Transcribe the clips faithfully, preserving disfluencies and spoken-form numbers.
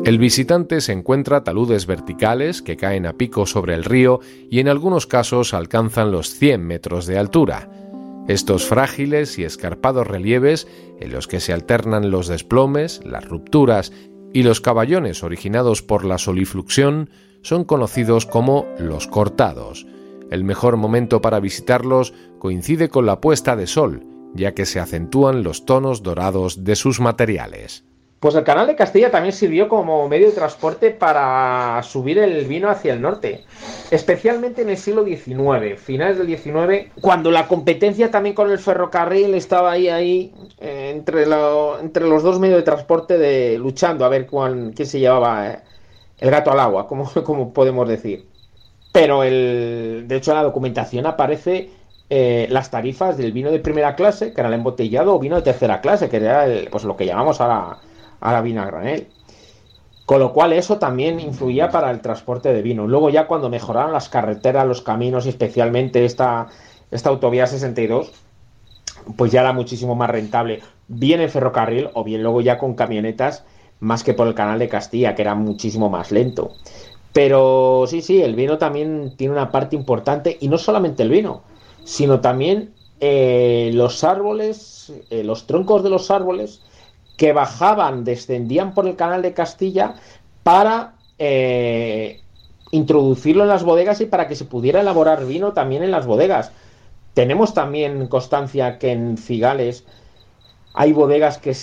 El visitante se encuentra taludes verticales que caen a pico sobre el río y en algunos casos alcanzan los cien metros de altura. Estos frágiles y escarpados relieves, en los que se alternan los desplomes, las rupturas y los caballones originados por la solifluxión, son conocidos como los cortados. El mejor momento para visitarlos coincide con la puesta de sol, ya que se acentúan los tonos dorados de sus materiales. Pues el Canal de Castilla también sirvió como medio de transporte para subir el vino hacia el norte, especialmente en el siglo diecinueve, finales del diecinueve, cuando la competencia también con el ferrocarril estaba ahí, ahí eh, entre, lo, entre los dos medios de transporte de, luchando a ver cuál, quién se llevaba eh, el gato al agua, como, como podemos decir. Pero el, de hecho en la documentación aparece eh, las tarifas del vino de primera clase, que era el embotellado, o vino de tercera clase, que era el, pues lo que llamamos ahora a la vina a granel. Con lo cual eso también influía para el transporte de vino. Luego ya cuando mejoraron las carreteras, los caminos y especialmente esta, esta autovía sesenta y dos, pues ya era muchísimo más rentable, bien en ferrocarril o bien luego ya con camionetas, más que por el Canal de Castilla, que era muchísimo más lento. Pero sí, sí, el vino también tiene una parte importante, y no solamente el vino, sino también eh, los árboles, eh, los troncos de los árboles que bajaban, descendían por el Canal de Castilla para eh, introducirlo en las bodegas y para que se pudiera elaborar vino también en las bodegas. Tenemos también constancia que en Cigales hay bodegas que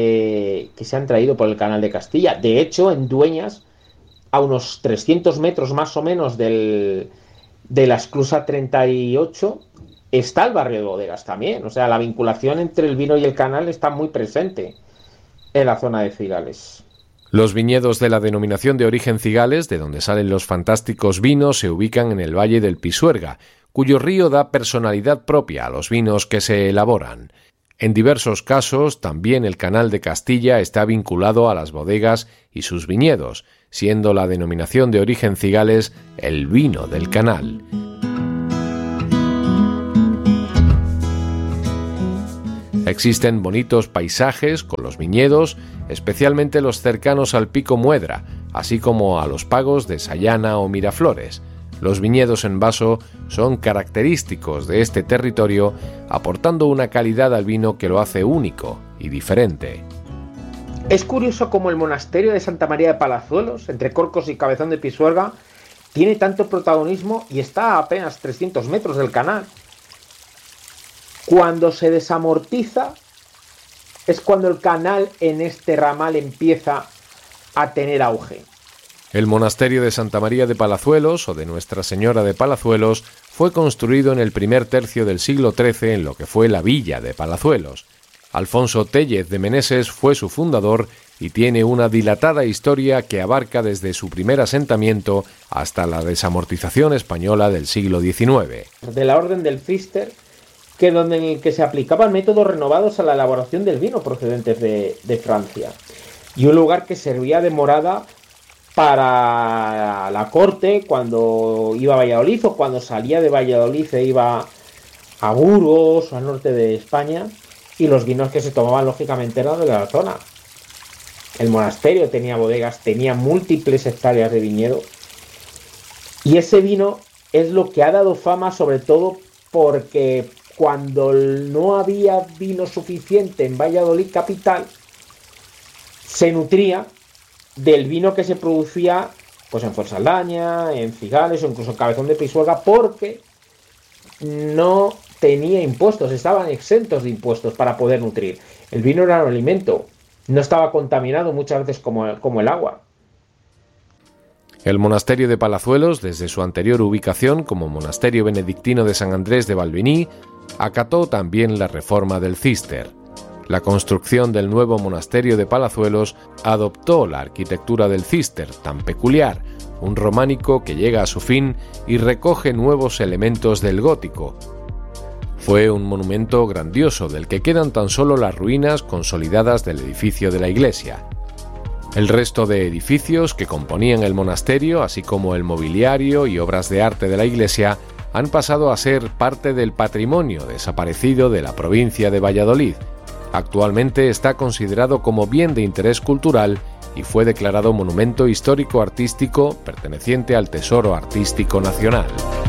se, que se han traído por el Canal de Castilla. De hecho, en Dueñas, a unos trescientos metros más o menos del, de la esclusa treinta y ocho, está el barrio de bodegas también. O sea, la vinculación entre el vino y el canal está muy presente en la zona de Cigales. Los viñedos de la denominación de origen Cigales, de donde salen los fantásticos vinos, se ubican en el valle del Pisuerga, cuyo río da personalidad propia a los vinos que se elaboran. En diversos casos, también el Canal de Castilla está vinculado a las bodegas y sus viñedos, siendo la denominación de origen Cigales el vino del canal. Existen bonitos paisajes con los viñedos, especialmente los cercanos al Pico Muedra, así como a los pagos de Sayana o Miraflores. Los viñedos en vaso son característicos de este territorio, aportando una calidad al vino que lo hace único y diferente. Es curioso cómo el monasterio de Santa María de Palazuelos, entre Corcos y Cabezón de Pisuerga, tiene tanto protagonismo y está a apenas trescientos metros del canal. Cuando se desamortiza es cuando el canal en este ramal empieza a tener auge. El monasterio de Santa María de Palazuelos o de Nuestra Señora de Palazuelos fue construido en el primer tercio del siglo trece en lo que fue la villa de Palazuelos. Alfonso Téllez de Meneses fue su fundador y tiene una dilatada historia que abarca desde su primer asentamiento hasta la desamortización española del siglo diecinueve. De la Orden del Cister, que donde en el que se aplicaban métodos renovados a la elaboración del vino procedentes de, de Francia, y un lugar que servía de morada para la corte cuando iba a Valladolid o cuando salía de Valladolid e iba a Burgos o al norte de España, y los vinos que se tomaban lógicamente eran de la zona. El monasterio tenía bodegas, tenía múltiples hectáreas de viñedo, y ese vino es lo que ha dado fama, sobre todo porque cuando no había vino suficiente en Valladolid capital, se nutría del vino que se producía pues en Fuensaldaña, en Cigales o incluso en Cabezón de Pisuerga, porque no tenía impuestos, estaban exentos de impuestos para poder nutrir. El vino era un alimento, no estaba contaminado muchas veces como, como el agua. El monasterio de Palazuelos, desde su anterior ubicación como monasterio benedictino de San Andrés de Valviní, acató también la reforma del Cister. La construcción del nuevo monasterio de Palazuelos adoptó la arquitectura del Cister, tan peculiar, un románico que llega a su fin y recoge nuevos elementos del gótico. Fue un monumento grandioso del que quedan tan solo las ruinas consolidadas del edificio de la iglesia. El resto de edificios que componían el monasterio, así como el mobiliario y obras de arte de la iglesia, han pasado a ser parte del patrimonio desaparecido de la provincia de Valladolid. Actualmente está considerado como bien de interés cultural y fue declarado Monumento Histórico Artístico perteneciente al Tesoro Artístico Nacional.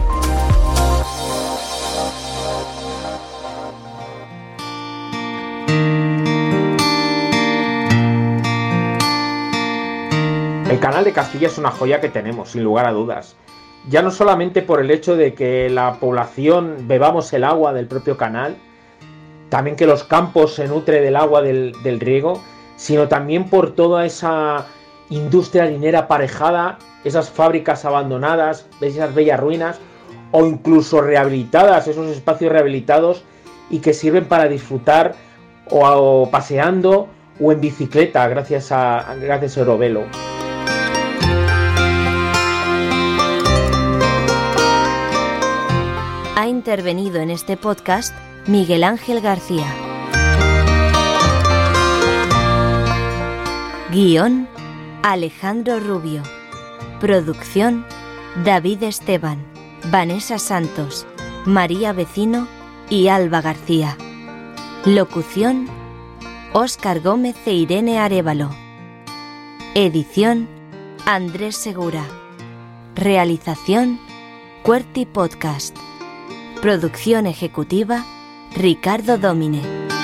El Canal de Castilla es una joya que tenemos, sin lugar a dudas. Ya no solamente por el hecho de que la población bebamos el agua del propio canal, también que los campos se nutren del agua del, del riego, sino también por toda esa industria harinera aparejada, esas fábricas abandonadas, esas bellas ruinas, o incluso rehabilitadas, esos espacios rehabilitados y que sirven para disfrutar o, o paseando o en bicicleta gracias a, gracias a Eurovelo. Ha intervenido en este podcast Miguel Ángel García. Guión, Alejandro Rubio. Producción, David Esteban, Vanessa Santos, María Vecino y Alba García. Locución, Óscar Gómez e Irene Arévalo. Edición, Andrés Segura. Realización, Cuerti Podcast. Producción ejecutiva, Ricardo Domine.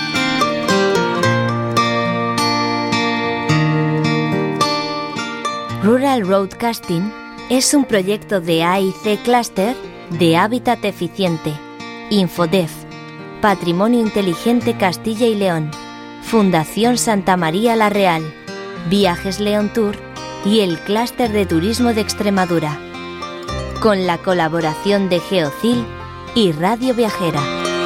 Rural Roadcasting es un proyecto de A I C Cluster de Hábitat Eficiente, Infodef, Patrimonio Inteligente Castilla y León, Fundación Santa María La Real, Viajes León Tour y el Clúster de Turismo de Extremadura, con la colaboración de Geocil y Radio Viajera.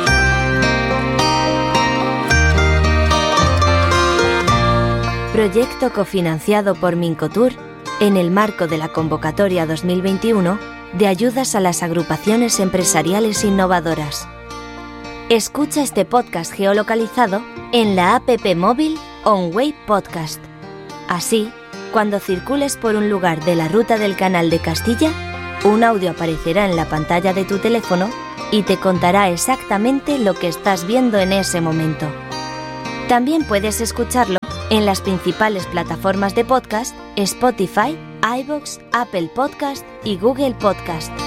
Proyecto cofinanciado por Mincotour en el marco de la convocatoria dos mil veintiuno de ayudas a las agrupaciones empresariales innovadoras. Escucha este podcast geolocalizado en la app móvil OnWay Podcast. Así, cuando circules por un lugar de la ruta del Canal de Castilla, un audio aparecerá en la pantalla de tu teléfono y te contará exactamente lo que estás viendo en ese momento. También puedes escucharlo en las principales plataformas de podcast, Spotify, iVoox, Apple Podcast y Google Podcast.